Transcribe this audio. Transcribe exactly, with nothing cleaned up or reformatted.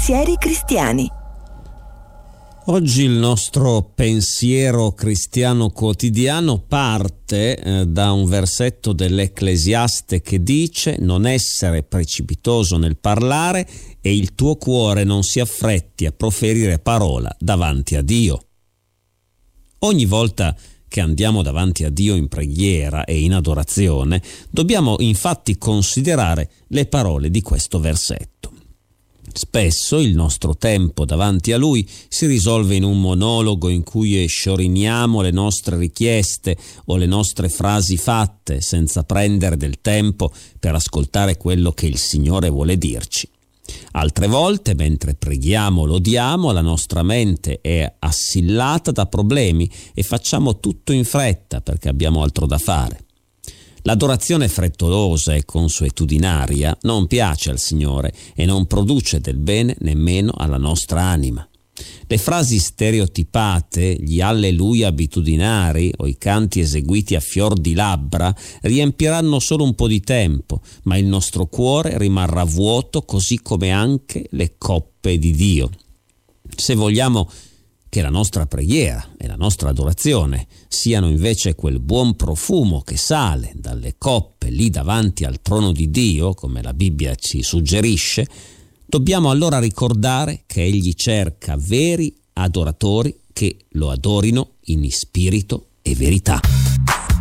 Pensieri cristiani. Oggi il nostro pensiero cristiano quotidiano parte eh, da un versetto dell'Ecclesiaste che dice: non essere precipitoso nel parlare e il tuo cuore non si affretti a proferire parola davanti a Dio. Ogni volta che andiamo davanti a Dio in preghiera e in adorazione, dobbiamo infatti considerare le parole di questo versetto. Spesso il nostro tempo davanti a Lui si risolve in un monologo in cui scioriniamo le nostre richieste o le nostre frasi fatte senza prendere del tempo per ascoltare quello che il Signore vuole dirci. Altre volte, mentre preghiamo o lodiamo, la nostra mente è assillata da problemi e facciamo tutto in fretta perché abbiamo altro da fare. L'adorazione frettolosa e consuetudinaria non piace al Signore e non produce del bene nemmeno alla nostra anima. Le frasi stereotipate, gli alleluia abitudinari o i canti eseguiti a fior di labbra riempiranno solo un po' di tempo, ma il nostro cuore rimarrà vuoto, così come anche le coppe di Dio. Se vogliamo che la nostra preghiera e la nostra adorazione siano invece quel buon profumo che sale dalle coppe lì davanti al trono di Dio, come la Bibbia ci suggerisce, dobbiamo allora ricordare che Egli cerca veri adoratori che lo adorino in spirito e verità.